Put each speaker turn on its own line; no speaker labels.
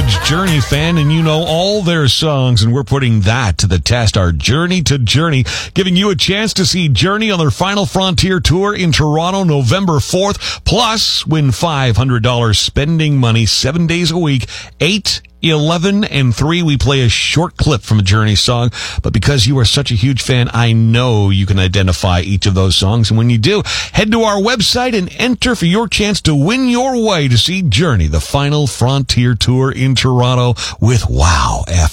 huge Journey fan, and you know all their songs, and we're putting that to the test. Our Journey to Journey, giving you a chance to see Journey on their Final Frontier tour in Toronto, November 4th. Plus, win $500 spending money 7 days a week, 8, 11, and 3. We play a short clip from a Journey song, but because you are such a huge fan, I know you can identify each of those songs. And when you do, head to our website and enter for your chance to win your way to see Journey, the Final Frontier tour in Toronto with Wow